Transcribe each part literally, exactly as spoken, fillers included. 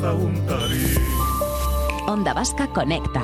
Onda Vasca Conecta.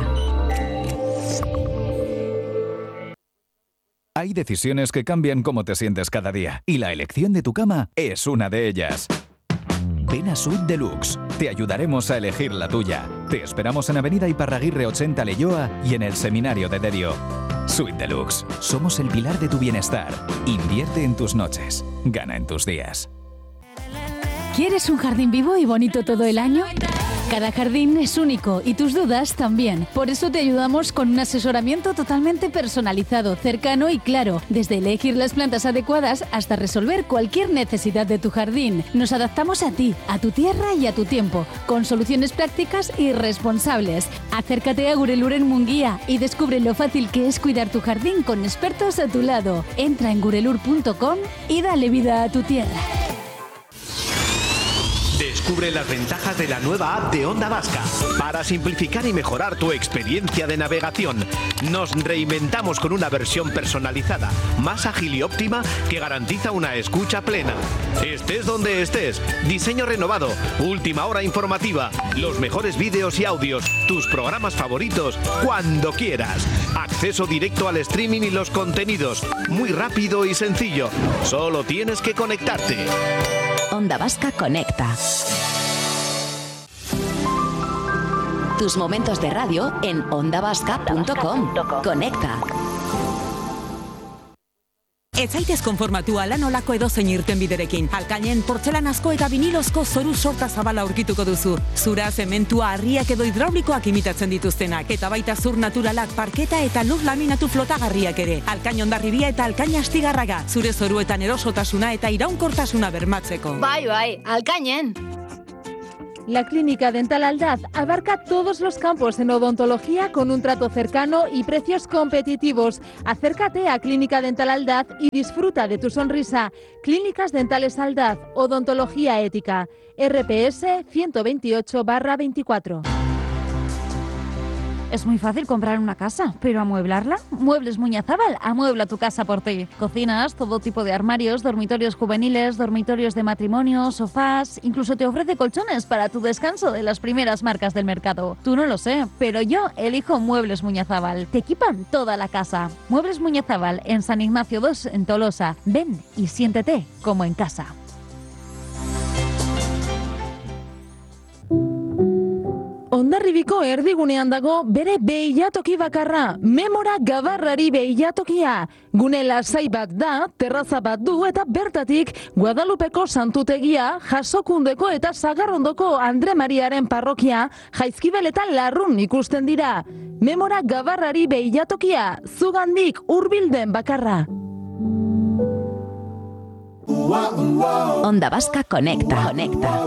Hay decisiones que cambian cómo te sientes cada día, y la elección de tu cama es una de ellas. Ven a Suite Deluxe. Te ayudaremos a elegir la tuya. Te esperamos en Avenida Iparraguirre ochenta Leioa y en el Seminario de Derio. Suite Deluxe. Somos el pilar de tu bienestar. Invierte en tus noches. Gana en tus días. ¿Quieres un jardín vivo y bonito todo el año? Cada jardín es único y tus dudas también. Por eso te ayudamos con un asesoramiento totalmente personalizado, cercano y claro, desde elegir las plantas adecuadas hasta resolver cualquier necesidad de tu jardín. Nos adaptamos a ti, a tu tierra y a tu tiempo, con soluciones prácticas y responsables. Acércate a Gurelur en Munguía y descubre lo fácil que es cuidar tu jardín con expertos a tu lado. Entra en gurelur punto com y dale vida a tu tierra. Descubre las ventajas de la nueva app de Onda Vasca. Para simplificar y mejorar tu experiencia de navegación, nos reinventamos con una versión personalizada, más ágil y óptima que garantiza una escucha plena. Estés donde estés, diseño renovado, última hora informativa, los mejores vídeos y audios, tus programas favoritos, cuando quieras. Acceso directo al streaming y los contenidos, muy rápido y sencillo. Solo tienes que conectarte. Onda Vasca Conecta. Tus momentos de radio en onda vasca punto com. Conecta. Ez zaitez konformatu ala nolako edozein irtenbiderekin. Alkainen portzelanazko eta vinilozko zoru sorta zabala aurkituko duzu. Zura, zementua, harriak edo hidraulikoak imitatzen dituztenak. Eta baita zur naturalak, parketa eta lur laminatu flotagarriak ere. Alkain Hondarribia eta Alkain Astigarraga. Zure zoruetan erosotasuna eta iraunkortasuna bermatzeko. Bai, bai, Alkainen. La Clínica Dental Aldaz abarca todos los campos en odontología con un trato cercano y precios competitivos. Acércate a Clínica Dental Aldaz y disfruta de tu sonrisa. Clínicas Dentales Aldaz, odontología ética. R P S ciento veintiocho barra veinticuatro. Es muy fácil comprar una casa, pero ¿amueblarla? Muebles Muñazábal amuebla tu casa por ti. Cocinas, todo tipo de armarios, dormitorios juveniles, dormitorios de matrimonio, sofás, incluso te ofrece colchones para tu descanso de las primeras marcas del mercado. Tú no lo sé, pero yo elijo Muebles Muñazábal. Te equipan toda la casa. Muebles Muñazábal en San Ignacio dos en Tolosa. Ven y siéntete como en casa. Hondarribiko erdigunean dago bere beilatoki bakarra, Memora Gabarrari beilatokia. Gune lasai bat da, terraza bat du eta bertatik Guadalupeko santutegia, Jasokundeko eta Sagarrondoko Andre Mariaren parrokia, Jaizkibel eta Larrun ikusten dira. Memora Gabarrari beilatokia, zugandik hurbilden bakarra. Onda Vasca Conecta. Conecta.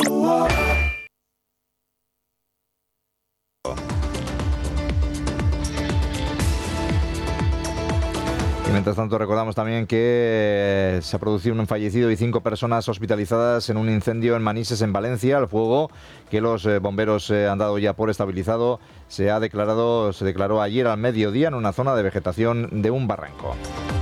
Mientras tanto, recordamos también que se ha producido un fallecido y cinco personas hospitalizadas en un incendio en Manises, en Valencia. El fuego, que los bomberos han dado ya por estabilizado, se ha declarado, se declaró ayer al mediodía en una zona de vegetación de un barranco.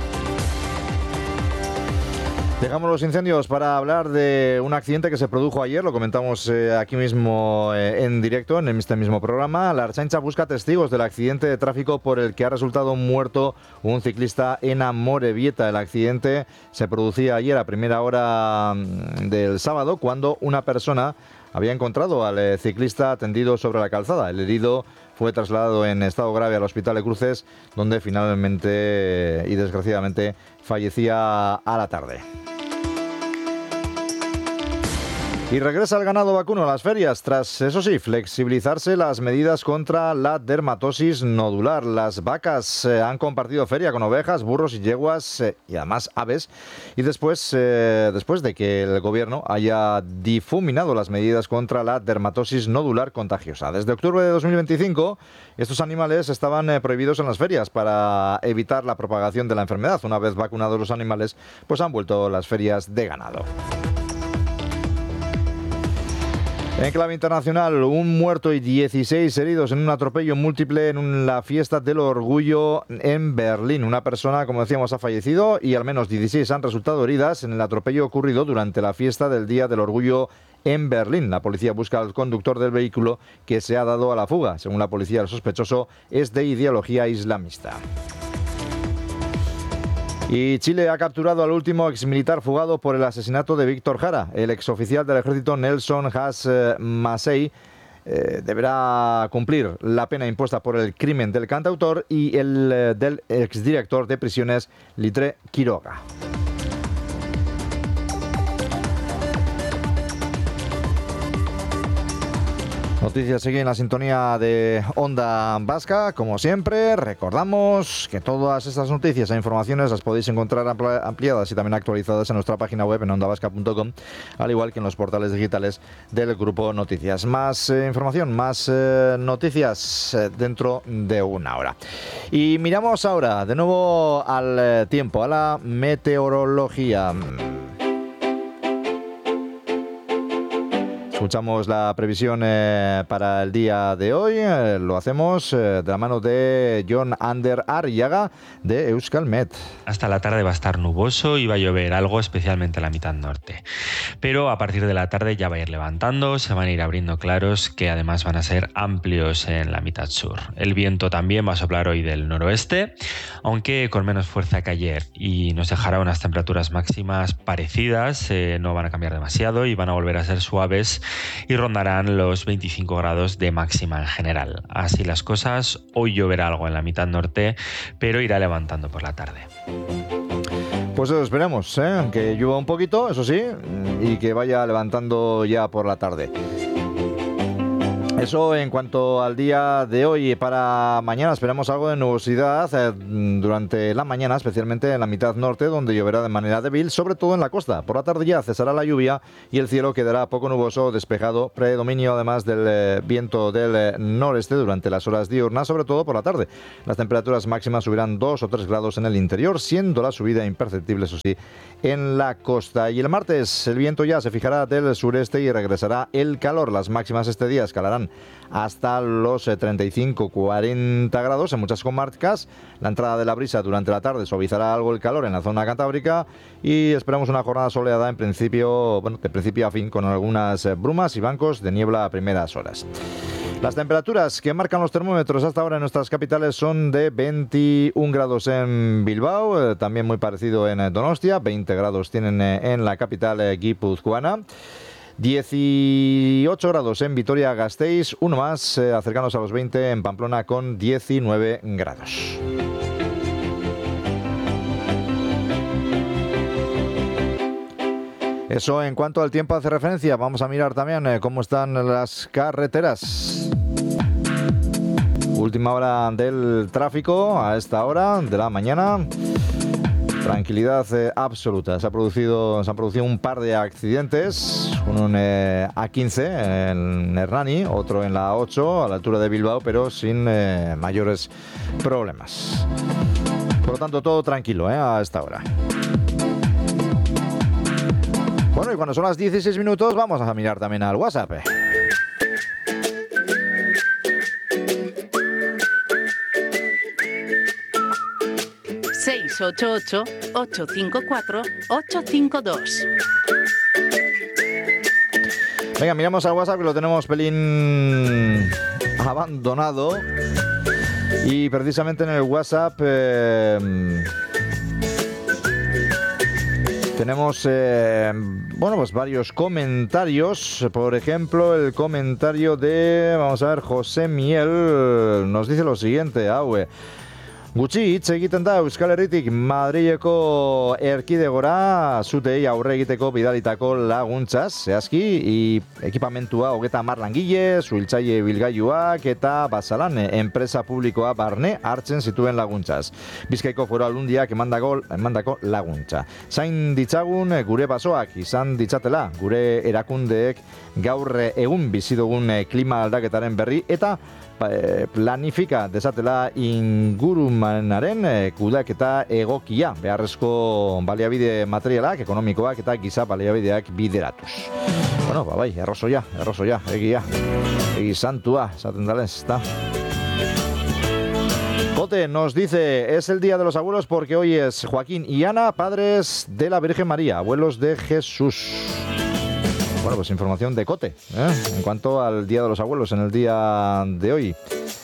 Dejamos los incendios para hablar de un accidente que se produjo ayer, lo comentamos eh, aquí mismo eh, en directo, en este mismo programa. La Ertzaintza busca testigos del accidente de tráfico por el que ha resultado muerto un ciclista en Amorebieta. El accidente se producía ayer a primera hora del sábado, cuando una persona había encontrado al eh, ciclista tendido sobre la calzada. El herido fue trasladado en estado grave al Hospital de Cruces, donde finalmente y desgraciadamente fallecía a la tarde. Y regresa el ganado vacuno a las ferias, tras, eso sí, flexibilizarse las medidas contra la dermatosis nodular. Las vacas eh, han compartido feria con ovejas, burros y yeguas eh, y además aves. Y después, eh, después de que el gobierno haya difuminado las medidas contra la dermatosis nodular contagiosa. Desde octubre de dos mil veinticinco, estos animales estaban eh, prohibidos en las ferias para evitar la propagación de la enfermedad. Una vez vacunados los animales, pues han vuelto las ferias de ganado. En clave internacional, un muerto y dieciséis heridos en un atropello múltiple en la fiesta del orgullo en Berlín. Una persona, como decíamos, ha fallecido y al menos dieciséis han resultado heridas en el atropello ocurrido durante la fiesta del Día del Orgullo en Berlín. La policía busca al conductor del vehículo que se ha dado a la fuga. Según la policía, el sospechoso es de ideología islamista. Y Chile ha capturado al último exmilitar fugado por el asesinato de Víctor Jara. El exoficial del ejército Nelson Haas Masei eh, deberá cumplir la pena impuesta por el crimen del cantautor y el eh, del exdirector de prisiones Litre Quiroga. Noticias siguen en la sintonía de Onda Vasca. Como siempre, recordamos que todas estas noticias e informaciones las podéis encontrar ampliadas y también actualizadas en nuestra página web en onda vasca punto com, al igual que en los portales digitales del Grupo Noticias. Más eh, información, más eh, noticias eh, dentro de una hora. Y miramos ahora de nuevo al eh, tiempo, a la meteorología. Escuchamos la previsión eh, para el día de hoy. Eh, lo hacemos eh, de la mano de Jon Ander Arriaga de Euskalmet. Hasta la tarde va a estar nuboso y va a llover algo, especialmente en la mitad norte. Pero a partir de la tarde ya va a ir levantando, se van a ir abriendo claros que además van a ser amplios en la mitad sur. El viento también va a soplar hoy del noroeste, aunque con menos fuerza que ayer, y nos dejará unas temperaturas máximas parecidas, eh, no van a cambiar demasiado y van a volver a ser suaves y rondarán los veinticinco grados de máxima en general. Así las cosas, hoy lloverá algo en la mitad norte, pero irá levantando por la tarde. Pues eso esperamos, ¿eh? Que llueva un poquito, eso sí, y que vaya levantando ya por la tarde. Eso en cuanto al día de hoy. Para mañana esperamos algo de nubosidad eh, durante la mañana, especialmente en la mitad norte, donde lloverá de manera débil, sobre todo en la costa. Por la tarde ya cesará la lluvia y el cielo quedará poco nuboso, despejado, predominio además del eh, viento del eh, noreste durante las horas diurnas, sobre todo por la tarde. Las temperaturas máximas subirán dos o tres grados en el interior, siendo la subida imperceptible, eso sí, en la costa. Y el martes el viento ya se fijará del sureste y regresará el calor. Las máximas este día escalarán hasta los treinta y cinco a cuarenta grados en muchas comarcas. La entrada de la brisa durante la tarde suavizará algo el calor en la zona cantábrica y esperamos una jornada soleada en principio, bueno, de principio a fin, con algunas brumas y bancos de niebla a primeras horas. Las temperaturas que marcan los termómetros hasta ahora en nuestras capitales son de veintiún grados en Bilbao, eh, también muy parecido en Donostia, veinte grados tienen eh, en la capital eh, guipuzcoana. dieciocho grados en Vitoria-Gasteiz, uno más, eh, acercándose a los veinte en Pamplona con diecinueve grados. Eso en cuanto al tiempo hace referencia. Vamos a mirar también eh, cómo están las carreteras. Última hora del tráfico a esta hora de la mañana. Tranquilidad eh, absoluta. Se, ha producido, se han producido un par de accidentes. Uno en eh, A quince, en Hernani, otro en la A ocho, a la altura de Bilbao, pero sin eh, mayores problemas. Por lo tanto, todo tranquilo eh, a esta hora. Bueno, y cuando son las dieciséis minutos, vamos a mirar también al WhatsApp. Eh. seis ocho ocho, ocho cinco cuatro, ocho cinco dos. Venga, miramos al WhatsApp que lo tenemos pelín abandonado. Y precisamente en el WhatsApp eh, tenemos eh, bueno, pues varios comentarios. Por ejemplo, el comentario de, vamos a ver, José Miel nos dice lo siguiente: Aue, gutxi hitz egiten da Euskal Herritik Madrileko erkidegora zutei aurre egiteko bidalitako laguntzaz, zehazki, ekipamentua hogeta hamar langile, suhiltzaile bilgailuak eta Basalan enpresa publikoa barne hartzen zituen laguntzaz. Bizkaiko Foru Aldundiak emandako, emandako laguntza. Zain ditzagun gure basoak izan ditzatela, gure erakundeek gaur egun bizi dugun klima aldaketaren berri eta planifika dezatela ingurun ekimenaren e, kudeaketa egokia, beharrezko baliabide materialak, ekonomikoak eta giza baliabideak bideratuz. Bueno, ba bai, errosoia, errosoia, egia, egi santua, esaten dalez, ezta? Cote nos dice, es el Día de los Abuelos porque hoy es Joaquín y Ana, padres de la Virgen María, abuelos de Jesús. Bueno, pues información de Cote, ¿eh? En cuanto al Día de los Abuelos en el día de hoy.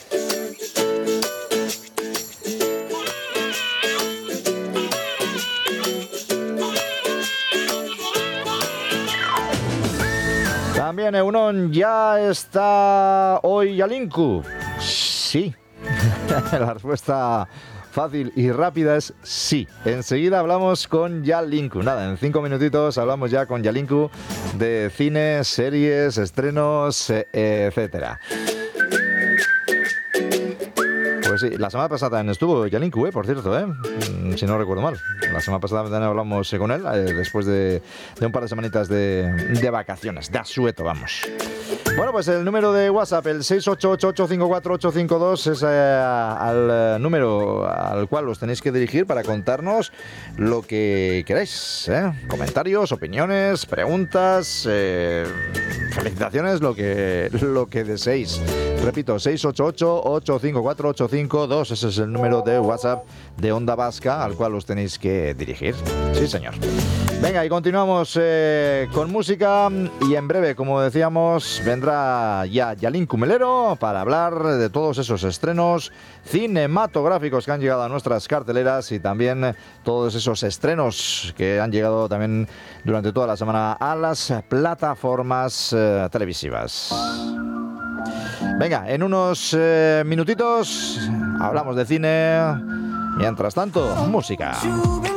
También Eunon, ¿ya está hoy Yalinku? Sí. La respuesta fácil y rápida es sí. Enseguida hablamos con Yalinku. Nada, en cinco minutitos hablamos ya con Yalinku de cine, series, estrenos, eh, etcétera. Pues sí, la semana pasada también estuvo Yalinku, eh, por cierto, eh, si no recuerdo mal. La semana pasada también hablamos con él, eh, después de, de un par de semanitas de, de vacaciones, de asueto, vamos. Bueno, pues el número de WhatsApp, el seis ocho ocho, ocho cinco cuatro, ocho cinco dos, es eh, al eh, número al cual os tenéis que dirigir para contarnos lo que queráis, ¿eh? Comentarios, opiniones, preguntas, eh, felicitaciones, lo que, lo que deseéis. Repito, seis ocho ocho, ocho cinco cuatro, ocho cinco dos, ese es el número de WhatsApp de Onda Vasca al cual os tenéis que dirigir. Sí, señor. Venga, y continuamos eh, con música y en breve, como decíamos, vendrá ya Yalinku Melero para hablar de todos esos estrenos cinematográficos que han llegado a nuestras carteleras y también todos esos estrenos que han llegado también durante toda la semana a las plataformas eh, televisivas. Venga, en unos eh, minutitos hablamos de cine. Mientras tanto, música.